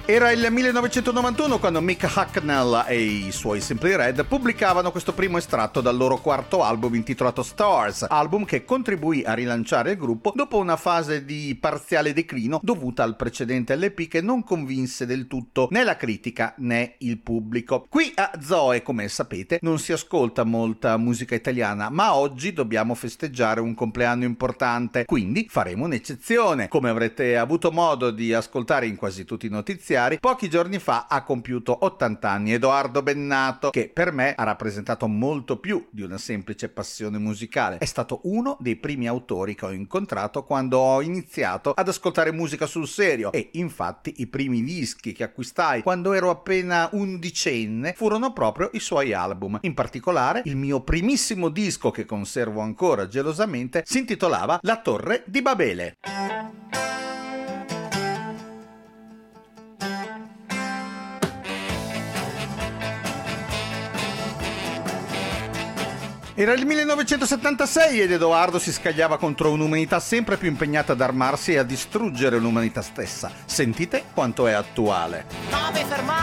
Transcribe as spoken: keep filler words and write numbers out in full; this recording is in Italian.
Era il millenovecentonovantuno quando Mick Hucknall e i suoi Simply Red pubblicavano questo primo estratto dal loro quarto album intitolato Stars, album che contribuì a rilanciare il gruppo dopo una fase di parziale declino dovuta al precedente L P che non convinse del tutto né la critica né il pubblico. Qui a Zoe, come sapete, non si ascolta molta musica italiana, ma oggi dobbiamo festeggiare un compleanno importante, quindi faremo un'eccezione. Come avrete avuto modo di ascoltare in quasi tutti i notiziari, pochi giorni fa ha compiuto ottanta anni Edoardo Bennato, che per me ha rappresentato molto più di una semplice passione musicale. È stato uno dei primi autori che ho incontrato quando ho iniziato ad ascoltare musica sul serio, e infatti i primi dischi che acquistai quando ero appena undicenne furono proprio i suoi album. In particolare il mio primissimo disco, che conservo ancora gelosamente, si intitolava La Torre di Babele. Era il millenovecentosettantasei ed Edoardo si scagliava contro un'umanità sempre più impegnata ad armarsi e a distruggere l'umanità stessa. Sentite quanto è attuale. Non mi fermare!